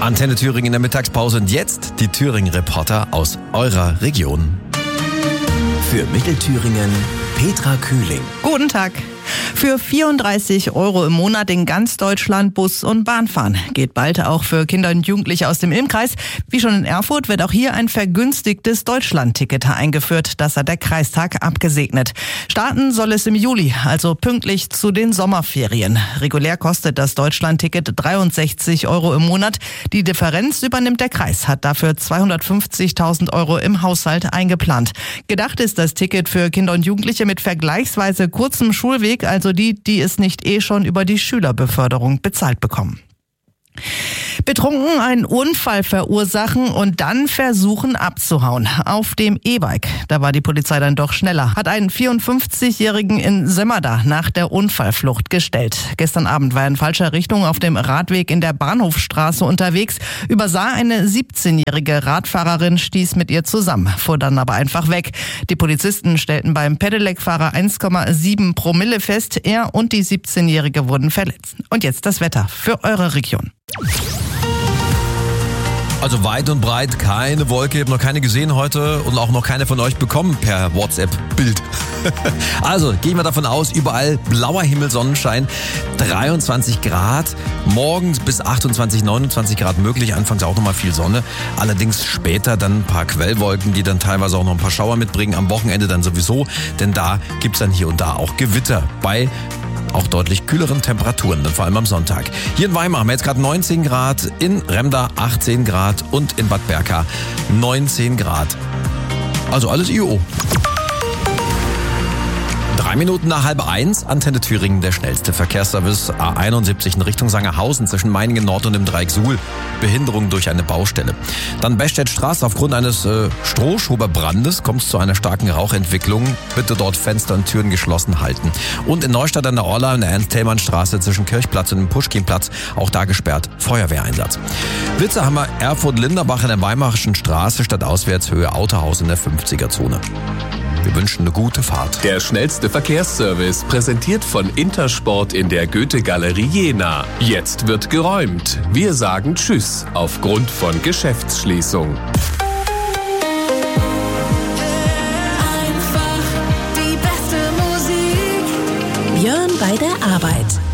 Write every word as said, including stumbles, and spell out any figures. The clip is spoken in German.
Antenne Thüringen in der Mittagspause und jetzt die Thüringen-Reporter aus eurer Region. Für Mittelthüringen Petra Kühling. Guten Tag. Für vierunddreißig Euro im Monat in ganz Deutschland Bus und Bahn fahren. Geht bald auch für Kinder und Jugendliche aus dem Ilm-Kreis. Wie schon in Erfurt wird auch hier ein vergünstigtes Deutschland-Ticket eingeführt. Das hat der Kreistag abgesegnet. Starten soll es im Juli, also pünktlich zu den Sommerferien. Regulär kostet das Deutschland-Ticket dreiundsechzig Euro im Monat. Die Differenz übernimmt der Kreis, hat dafür zweihundertfünfzigtausend Euro im Haushalt eingeplant. Gedacht ist das Ticket für Kinder und Jugendliche mit vergleichsweise kurzem Schulweg, also die, die es nicht eh schon über die Schülerbeförderung bezahlt bekommen. Betrunken einen Unfall verursachen und dann versuchen abzuhauen. Auf dem E-Bike. Da war die Polizei dann doch schneller. Hat einen vierundfünfzigjährigen in Sömmerda nach der Unfallflucht gestellt. Gestern Abend war er in falscher Richtung auf dem Radweg in der Bahnhofstraße unterwegs. Übersah eine siebzehnjährige Radfahrerin, stieß mit ihr zusammen, fuhr dann aber einfach weg. Die Polizisten stellten beim Pedelec-Fahrer eins Komma sieben Promille fest. Er und die siebzehnjährige wurden verletzt. Und jetzt das Wetter für eure Region. Also weit und breit keine Wolke, ich habe noch keine gesehen heute und auch noch keine von euch bekommen per WhatsApp-Bild. Also gehen wir davon aus, überall blauer Himmel, Sonnenschein, dreiundzwanzig Grad, morgens bis achtundzwanzig, neunundzwanzig Grad möglich, anfangs auch nochmal viel Sonne, allerdings später dann ein paar Quellwolken, die dann teilweise auch noch ein paar Schauer mitbringen, am Wochenende dann sowieso, denn da gibt's dann hier und da auch Gewitter bei auch deutlich kühleren Temperaturen, dann vor allem am Sonntag. Hier in Weimar haben wir jetzt gerade neunzehn Grad, in Remda achtzehn Grad und in Bad Berka neunzehn Grad. Also alles I O. Drei Minuten nach halb eins, Antenne Thüringen, der schnellste Verkehrsservice A einundsiebzig in Richtung Sangerhausen zwischen Meiningen Nord und dem Dreieck Suhl. Behinderung durch eine Baustelle. Dann Bestettstraße, aufgrund eines äh, Strohschoberbrandes kommt es zu einer starken Rauchentwicklung. Bitte dort Fenster und Türen geschlossen halten. Und in Neustadt an der Orla in der Ernst-Thälmann-Straße zwischen Kirchplatz und dem Puschkinplatz, auch da gesperrt, Feuerwehreinsatz. Blitze haben wir Erfurt-Linderbach in der Weimarischen Straße, stadtauswärtshöhe Autohaus in der fünfziger-Zone. Wir wünschen eine gute Fahrt. Der schnellste Verkehrsservice, präsentiert von Intersport in der Goethe-Galerie Jena. Jetzt wird geräumt. Wir sagen Tschüss aufgrund von Geschäftsschließung. Einfach die beste Musik. Björn bei der Arbeit.